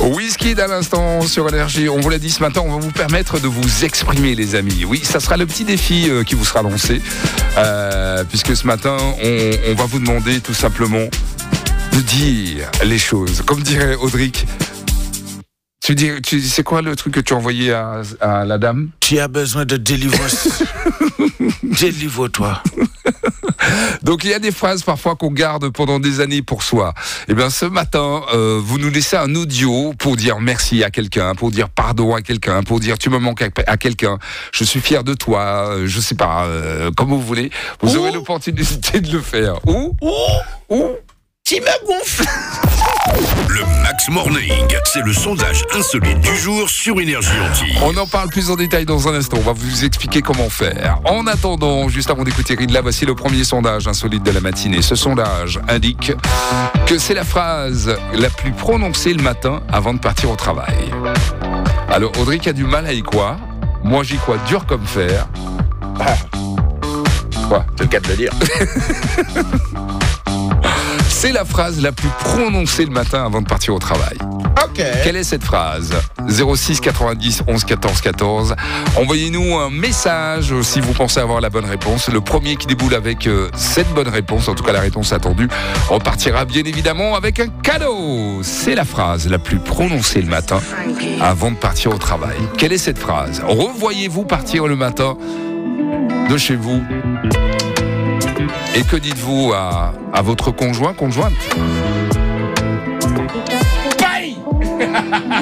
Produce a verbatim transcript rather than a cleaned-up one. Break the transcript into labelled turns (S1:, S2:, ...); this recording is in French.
S1: Whisky à l'instant sur Énergie. On vous l'a dit ce matin, on va vous permettre de vous exprimer, les amis. Oui, ça sera le petit défi euh, qui vous sera lancé. Euh, puisque ce matin, on, on va vous demander tout simplement de dire les choses. Comme dirait Audric, tu dis, tu, c'est quoi le truc que tu as envoyé à, à la dame?
S2: Tu as besoin de délivrance. Délivre-toi.
S1: Donc il y a des phrases parfois qu'on garde pendant des années pour soi. Et bien ce matin, euh, vous nous laissez un audio pour dire merci à quelqu'un, pour dire pardon à quelqu'un, pour dire tu me manques à, à quelqu'un, je suis fier de toi, euh, je sais pas, euh, comme vous voulez. Vous Ouh. aurez l'opportunité de le faire. Ou
S2: Ouh.
S1: Ou
S2: Tu me gonfles.
S3: Le Max Morning, c'est le sondage insolite du jour sur Énergie Antilles.
S1: On en parle plus en détail dans un instant. On va vous expliquer comment faire. En attendant, juste avant d'écouter Ridla, voici le premier sondage insolite de la matinée. Ce sondage indique que c'est la phrase la plus prononcée le matin avant de partir au travail. Alors, Audric a du mal à y croire. Moi, j'y crois dur comme fer.
S2: Ah.
S1: Quoi ?
S2: C'est le cas de le dire.
S1: C'est la phrase la plus prononcée le matin avant de partir au travail.
S2: Ok.
S1: Quelle est cette phrase ? zéro six quatre-vingt-dix onze quatorze quatorze. Envoyez-nous un message si vous pensez avoir la bonne réponse. Le premier qui déboule avec euh, cette bonne réponse, en tout cas la réponse attendue, repartira bien évidemment avec un cadeau. C'est la phrase la plus prononcée le matin avant de partir au travail. Quelle est cette phrase ? Revoyez-vous partir le matin de chez vous ? Et que dites-vous à, à votre conjoint, conjointe ? Bye.